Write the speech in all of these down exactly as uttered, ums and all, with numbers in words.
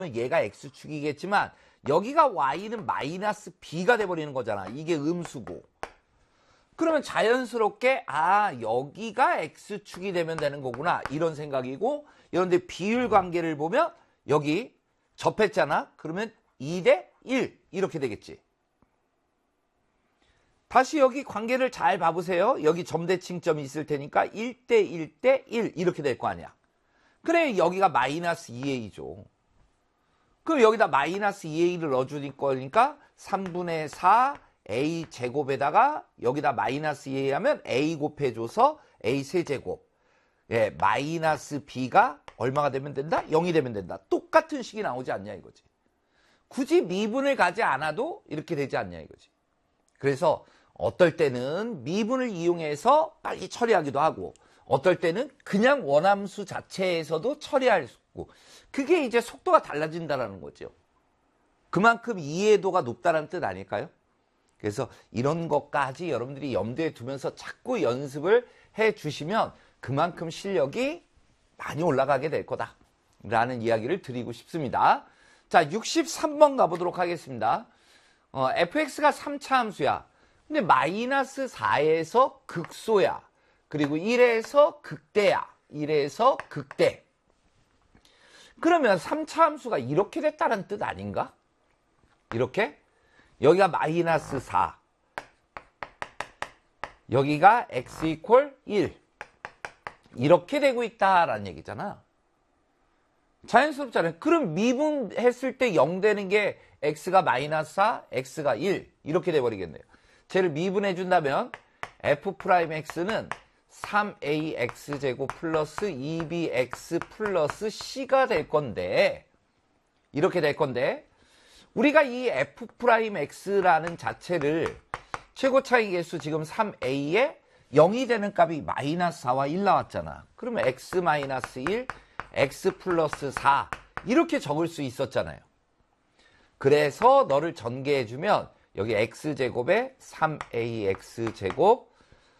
얘가 x축이겠지만 여기가 y는 마이너스 b가 돼버리는 거잖아. 이게 음수고. 그러면 자연스럽게 아 여기가 x축이 되면 되는 거구나 이런 생각이고, 그런데 비율 관계를 보면 여기 접했잖아. 그러면 이 대 일 이렇게 되겠지. 다시 여기 관계를 잘 봐보세요. 여기 점대칭점이 있을 테니까 일 대 일 대 일 이렇게 될 거 아니야. 그래 여기가 마이너스 이 에이죠. 그럼 여기다 마이너스 이 에이를 넣어줄 거니까 삼분의 사 a 제곱에다가 여기다 마이너스 이 에이 하면 a 곱해줘서 a 세제곱. 예, 마이너스 b가 얼마가 되면 된다? 영이 되면 된다. 똑같은 식이 나오지 않냐 이거지. 굳이 미분을 가지 않아도 이렇게 되지 않냐 이거지. 그래서 어떨 때는 미분을 이용해서 빨리 처리하기도 하고, 어떨 때는 그냥 원함수 자체에서도 처리할 수 있고, 그게 이제 속도가 달라진다는 거죠. 그만큼 이해도가 높다는 뜻 아닐까요? 그래서 이런 것까지 여러분들이 염두에 두면서 자꾸 연습을 해 주시면 그만큼 실력이 많이 올라가게 될 거다 라는 이야기를 드리고 싶습니다. 자, 육십삼 번 가보도록 하겠습니다. 어, fx가 삼 차 함수야. 근데 마이너스 사에서 극소야. 그리고 일에서 극대야. 일에서 극대. 그러면 삼 차 함수가 이렇게 됐다는 뜻 아닌가? 이렇게? 여기가 마이너스 사. 여기가 x 이퀄 일. 이렇게 되고 있다라는 얘기잖아. 자연스럽잖아요. 그럼 미분했을 때 영 되는 게 x가 마이너스 사, x가 일 이렇게 돼버리겠네요. 쟤를 미분해 준다면 f'x는 삼 에이 엑스제곱 플러스 이 비 엑스 플러스 c가 될 건데, 이렇게 될 건데, 우리가 이 f'x라는 자체를 최고 차이 계수 지금 삼 에이에 영이 되는 값이 마이너스 사와 일 나왔잖아. 그러면 x 마이너스 일, x 플러스 사 이렇게 적을 수 있었잖아요. 그래서 너를 전개해주면 여기 x제곱에 삼 에이 엑스제곱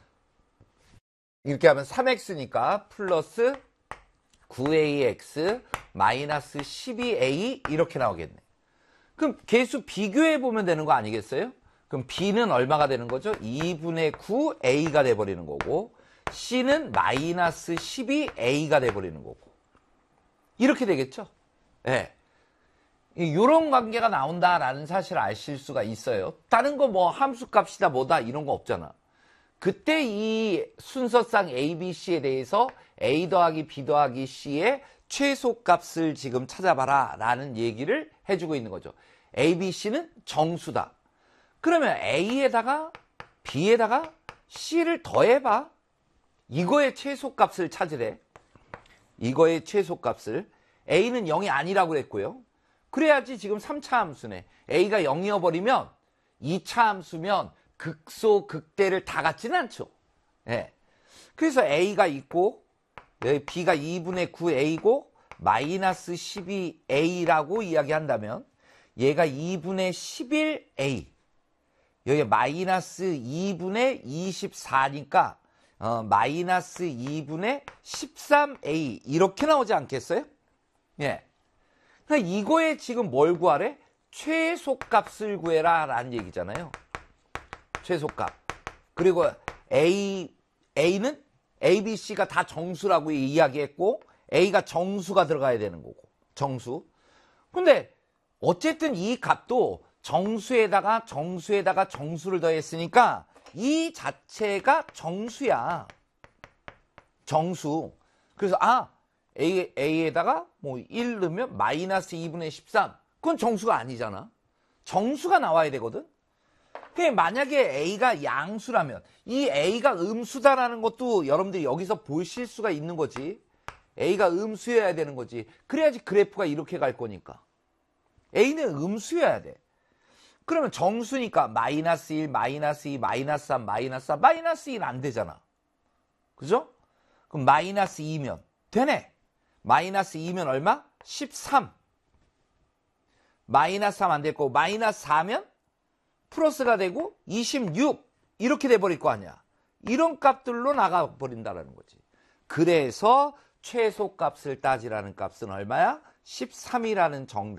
이렇게 하면 삼 엑스니까 플러스 구 에이 엑스 마이너스 십이 에이 이렇게 나오겠네. 그럼 계수 비교해보면 되는 거 아니겠어요? 그럼 b는 얼마가 되는 거죠? 이분의 구 에이가 돼버리는 거고, c는 마이너스 십이 에이가 돼버리는 거고, 이렇게 되겠죠? 예. 네. 이런 관계가 나온다라는 사실을 아실 수가 있어요. 다른 거 뭐 함수값이다 뭐다 이런 거 없잖아. 그때 이 순서상 A, B, C에 대해서 A 더하기 B 더하기 C의 최소값을 지금 찾아봐라 라는 얘기를 해주고 있는 거죠. A, B, C는 정수다. 그러면 A에다가 B에다가 C를 더해봐. 이거의 최소값을 찾으래. 이거의 최소값을. A는 영이 아니라고 그랬고요. 그래야지 지금 삼 차 함수네. A가 영이어버리면 이 차 함수면 극소, 극대를 다 갖지는 않죠. 예. 그래서 A가 있고, B가 이분의 구 에이고, 마이너스 십이 에이라고 이야기한다면, 얘가 이분의 십일 에이, 여기 마이너스 이분의 이십사니까, 어, 마이너스 이분의 십삼 에이, 이렇게 나오지 않겠어요? 예. 그러니까 이거에 지금 뭘 구하래? 최소값을 구해라 라는 얘기잖아요. 최소값. 그리고 A, A는 A, B, C가 다 정수라고 이야기했고, A가 정수가 들어가야 되는 거고, 정수. 근데 어쨌든 이 값도 정수에다가 정수에다가 정수를 더했으니까 이 자체가 정수야. 정수. 그래서 아, A, A에다가 뭐 일 넣으면 마이너스 이분의 십삼. 그건 정수가 아니잖아. 정수가 나와야 되거든. 만약에 A가 양수라면 이 A가 음수다라는 것도 여러분들이 여기서 보실 수가 있는 거지. A가 음수여야 되는 거지. 그래야지 그래프가 이렇게 갈 거니까. A는 음수여야 돼. 그러면 정수니까 마이너스 일, 마이너스 이, 마이너스 삼, 마이너스 사, 마이너스 일 안 되잖아. 그죠? 그럼 마이너스 이면 되네. 마이너스 이면 얼마? 십삼. 마이너스 삼 안 될 거고 마이너스 사면 플러스가 되고 이십육 이렇게 돼버릴 거 아니야. 이런 값들로 나가버린다는 거지. 그래서 최소값을 따지라는 값은 얼마야? 십삼이라는 정답.